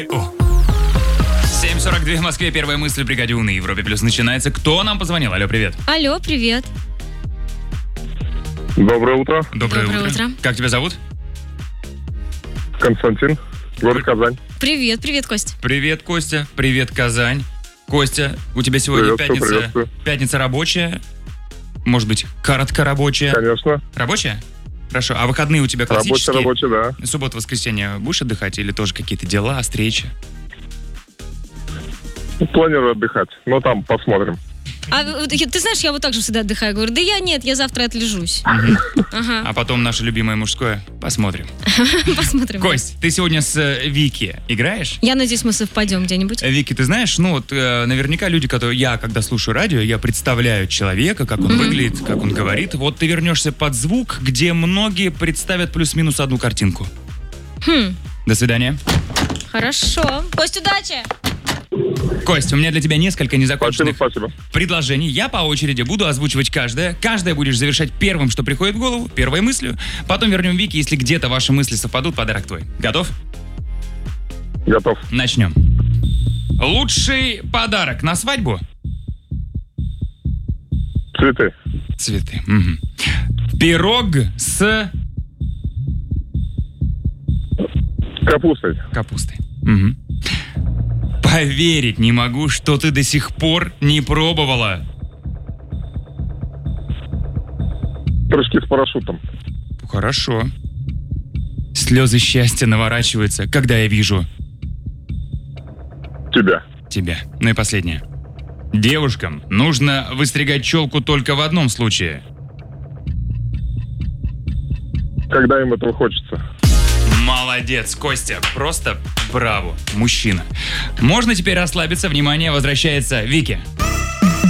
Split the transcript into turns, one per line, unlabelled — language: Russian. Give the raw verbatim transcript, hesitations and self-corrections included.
О. семь сорок два в Москве. Первая мысль в бригаде У на Европе Плюс начинается. Кто нам позвонил? Алло, привет.
Алло, привет.
Доброе утро.
Доброе,
Доброе
утро.
утро.
Как тебя зовут?
Константин, город Казань.
Привет, привет, Кость.
Привет, Костя. Привет, Казань. Костя, у тебя сегодня
Приветствую,
пятница,
приветствую.
пятница рабочая. Может быть, короткорабочая.
Конечно.
Рабочая? Хорошо. А выходные у тебя классические?
Рабочий, рабочий, да.
Суббота, воскресенье будешь отдыхать или тоже какие-то дела, встречи?
Планирую отдыхать, но там посмотрим.
А вот, ты знаешь, я вот так же всегда отдыхаю. Говорю, да я нет, я завтра отлежусь. Ага.
А потом наше любимое мужское. Посмотрим.
Посмотрим.
Кость, ты сегодня с э, Вики играешь?
Я надеюсь, мы совпадем где-нибудь.
Вики, ты знаешь, ну вот э, наверняка люди, которые я, когда слушаю радио, я представляю человека, как он выглядит, как он говорит. Вот ты вернешься под звук, где многие представят плюс-минус одну картинку.
Хм,
До свидания.
хорошо. Кость, удачи!
Кость, у меня для тебя несколько
Спасибо,
незаконченных
спасибо.
предложений. Я по очереди буду озвучивать каждое. Каждое будешь завершать первым, что приходит в голову, первой мыслью. Потом вернем Вики, если где-то ваши мысли совпадут, подарок твой. Готов?
Готов.
Начнем. Лучший подарок на свадьбу?
Цветы.
Цветы. Мгм. Пирог с
Капустой.
капустой. Мгм. Поверить не могу, что ты до сих пор не пробовала.
Прыжки с парашютом.
Хорошо. Слезы счастья наворачиваются, когда я вижу
Тебя.
тебя. Ну и последнее. Девушкам нужно выстригать челку только в одном случае.
Когда им этого хочется.
Молодец, Костя. Просто браво. Мужчина. Можно теперь расслабиться. Внимание, возвращается Вики.